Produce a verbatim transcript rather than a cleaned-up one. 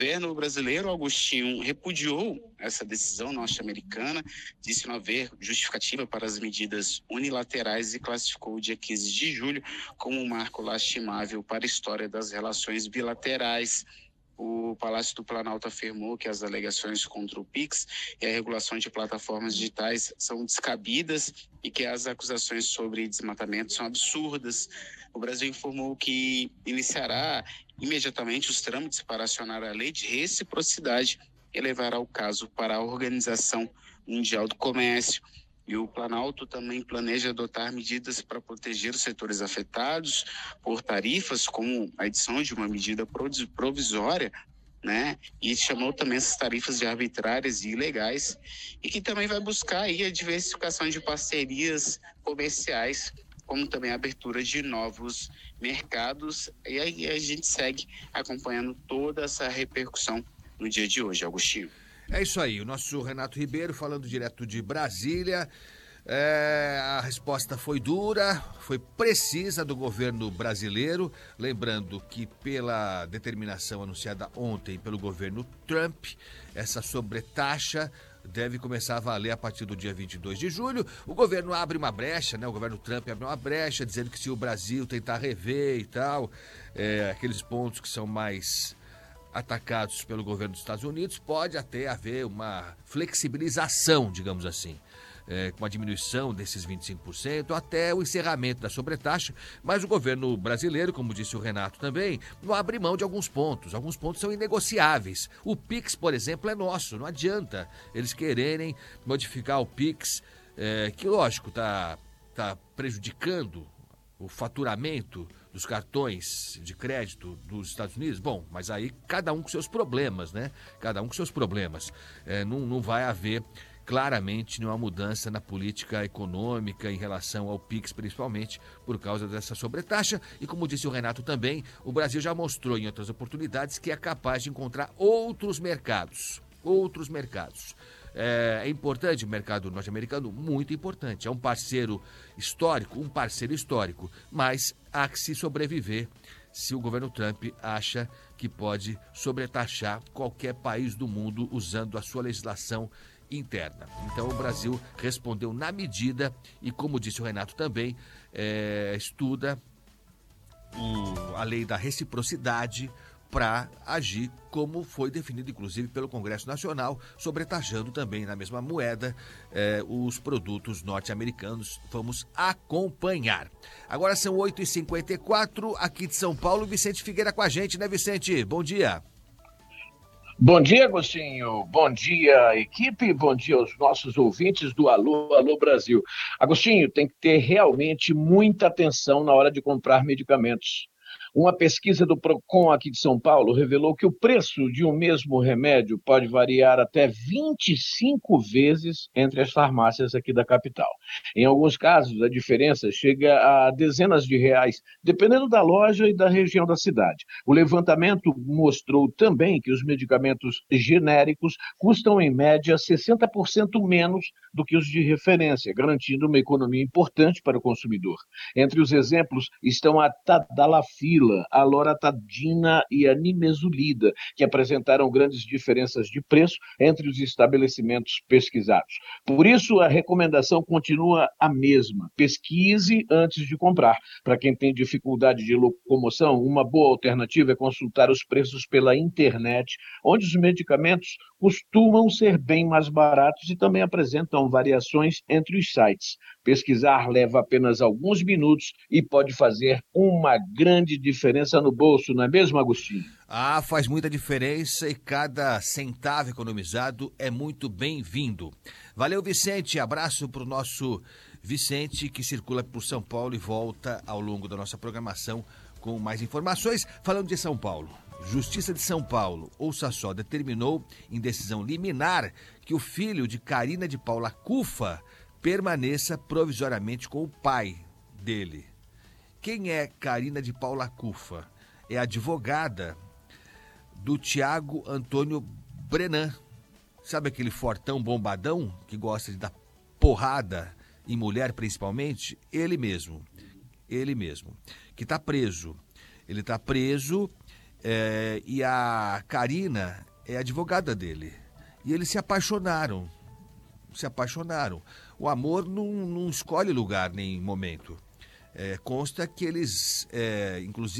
governo brasileiro, Agostinho, repudiou essa decisão norte-americana, disse não haver justificativa para as medidas unilaterais e classificou o dia quinze de julho como um marco lastimável para a história das relações bilaterais. O Palácio do Planalto afirmou que as alegações contra o Pix e a regulação de plataformas digitais são descabidas e que as acusações sobre desmatamento são absurdas. O Brasil informou que iniciará imediatamente os trâmites para acionar a lei de reciprocidade e levará o caso para a Organização Mundial do Comércio. E o Planalto também planeja adotar medidas para proteger os setores afetados por tarifas, como a edição de uma medida provisória, né? E chamou também essas tarifas de arbitrárias e ilegais, e que também vai buscar aí a diversificação de parcerias comerciais, como também a abertura de novos mercados. E aí a gente segue acompanhando toda essa repercussão no dia de hoje, Agostinho. É isso aí, o nosso Renato Ribeiro falando direto de Brasília. É, a resposta foi dura, foi precisa do governo brasileiro, lembrando que pela determinação anunciada ontem pelo governo Trump, essa sobretaxa deve começar a valer a partir do dia vinte e dois de julho. O governo abre uma brecha, né? O governo Trump abre uma brecha, dizendo que se o Brasil tentar rever e tal, é, aqueles pontos que são mais atacados pelo governo dos Estados Unidos, pode até haver uma flexibilização, digamos assim, é, com a diminuição desses vinte e cinco por cento até o encerramento da sobretaxa, mas o governo brasileiro, como disse o Renato também, não abre mão de alguns pontos, alguns pontos são inegociáveis. O Pix, por exemplo, é nosso, não adianta eles quererem modificar o Pix, é, que lógico, está tá prejudicando o faturamento dos cartões de crédito dos Estados Unidos. Bom, mas aí cada um com seus problemas, né? Cada um com seus problemas. É, não, não vai haver claramente nenhuma mudança na política econômica em relação ao Pix, principalmente por causa dessa sobretaxa. E como disse o Renato também, o Brasil já mostrou em outras oportunidades que é capaz de encontrar outros mercados. Outros mercados. É, é importante o mercado norte-americano? Muito importante. É um parceiro histórico, um parceiro histórico, mas há que se sobreviver se o governo Trump acha que pode sobretaxar qualquer país do mundo usando a sua legislação interna. Então o Brasil respondeu na medida e, como disse o Renato também, é, estuda o, a lei da reciprocidade para agir como foi definido, inclusive, pelo Congresso Nacional, sobretaxando também na mesma moeda eh, os produtos norte-americanos. Vamos acompanhar. Agora são oito e cinquenta e quatro, aqui de São Paulo, Vicente Figueira com a gente, né, Vicente? Bom dia. Bom dia, Agostinho. Bom dia, equipe. Bom dia aos nossos ouvintes do Alô, Alô Brasil. Agostinho, tem que ter realmente muita atenção na hora de comprar medicamentos. Uma pesquisa do Procon aqui de São Paulo revelou que o preço de um mesmo remédio pode variar até vinte e cinco vezes entre as farmácias aqui da capital. Em alguns casos, a diferença chega a dezenas de reais, dependendo da loja e da região da cidade. O levantamento mostrou também que os medicamentos genéricos custam, em média, sessenta por cento menos do que os de referência, garantindo uma economia importante para o consumidor. Entre os exemplos estão a Tadalafila, a Loratadina e a Nimesulida, que apresentaram grandes diferenças de preço entre os estabelecimentos pesquisados. Por isso, a recomendação continua a mesma: pesquise antes de comprar. Para quem tem dificuldade de locomoção, uma boa alternativa é consultar os preços pela internet, onde os medicamentos costumam ser bem mais baratos e também apresentam variações entre os sites. Pesquisar leva apenas alguns minutos e pode fazer uma grande diferença no bolso, não é mesmo, Agostinho? Ah, faz muita diferença e cada centavo economizado é muito bem-vindo. Valeu, Vicente. Abraço para o nosso Vicente, que circula por São Paulo e volta ao longo da nossa programação com mais informações. Falando de São Paulo, Justiça de São Paulo, ouça só, determinou em decisão liminar que o filho de Carina de Paula Cufa permaneça provisoriamente com o pai dele. Quem é Carina de Paula Cufa? É advogada do Tiago Antônio Brenan. Sabe aquele fortão bombadão que gosta de dar porrada em mulher principalmente? Ele mesmo, ele mesmo, que está preso. Ele está preso é, e a Karina é advogada dele. E eles se apaixonaram. Se apaixonaram. O amor não, não escolhe lugar nem momento. É, consta que eles, é, inclusive,